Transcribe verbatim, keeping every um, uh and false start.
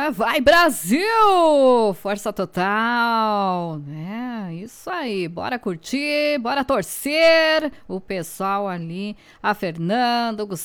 É, vai Brasil! Força total, né? Isso aí, bora curtir, bora torcer. O pessoal ali, a Fernanda, o Gustavo.